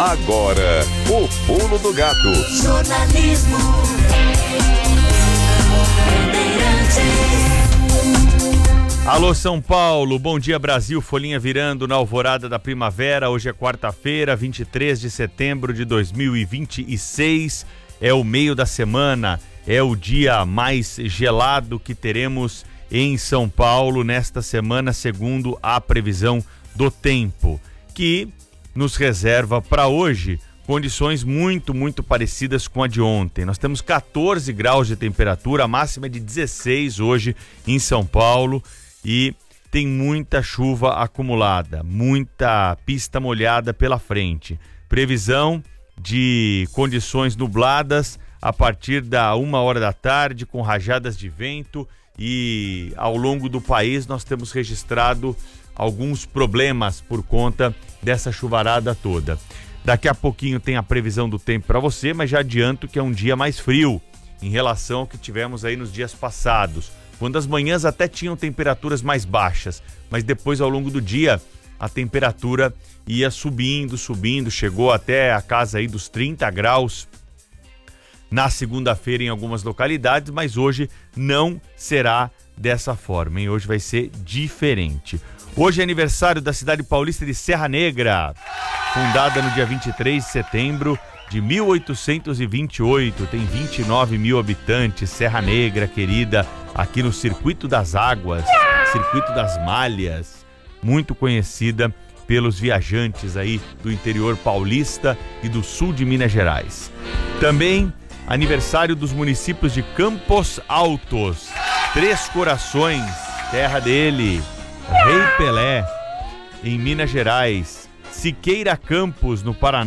Agora, o Pulo do Gato. Jornalismo. Alô São Paulo, bom dia Brasil, folhinha virando na alvorada da primavera. Hoje é quarta-feira, 23 de setembro de 2026, é o meio da semana, é o dia mais gelado que teremos em São Paulo nesta semana, segundo a previsão do tempo, que nos reserva para hoje condições muito parecidas com a de ontem. Nós temos 14 graus de temperatura, a máxima é de 16 hoje em São Paulo. E tem muita chuva acumulada, muita pista molhada pela frente. Previsão de condições nubladas a partir da 1h da tarde, com rajadas de vento, e ao longo do país nós temos registrado alguns problemas por conta dessa chuvarada toda. Daqui a pouquinho tem a previsão do tempo para você, mas já adianto que é um dia mais frio em relação ao que tivemos aí nos dias passados, quando as manhãs até tinham temperaturas mais baixas, mas depois ao longo do dia a temperatura ia subindo, chegou até a casa aí dos 30 graus na segunda-feira em algumas localidades, mas hoje não será dessa forma, hein? Hoje vai ser diferente. Hoje é aniversário da cidade paulista de Serra Negra, fundada no dia 23 de setembro de 1828, tem 29 mil habitantes, Serra Negra, querida, aqui no Circuito das Águas, Circuito das Malhas, muito conhecida pelos viajantes aí do interior paulista e do sul de Minas Gerais. Também aniversário dos municípios de Campos Altos, Três Corações, terra dele, Rei Pelé, em Minas Gerais, Siqueira Campos, no Paraná,